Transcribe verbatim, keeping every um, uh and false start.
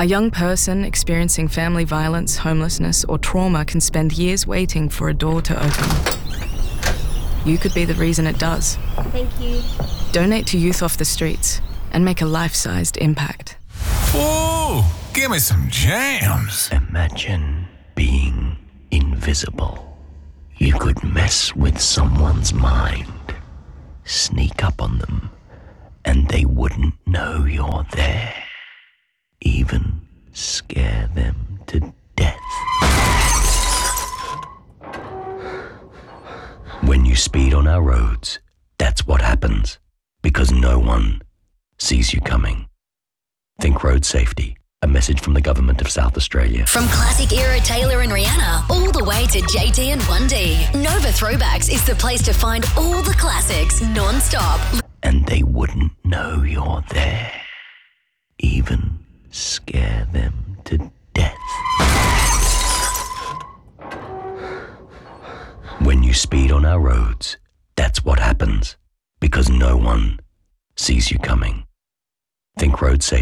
A young person experiencing family violence, homelessness, or trauma can spend years waiting for a door to open. You could be the reason it does. Thank you. Donate to Youth Off the Streets and make a life-sized impact. Ooh, give me some jams. Imagine being invisible. You could mess with someone's mind, sneak up on them, and they wouldn't know you're there. Even scare them to death. When you speed on our roads, that's what happens, because no one sees you coming. Think road safety. A message from the Government of South Australia. From classic era Taylor and Rihanna, all the way to J T and one D, Nova Throwbacks is the place to find all the classics non-stop. And they wouldn't know you're there. Even scare them to death. When you speed on our roads, that's what happens, because no one sees you coming. Think road safety.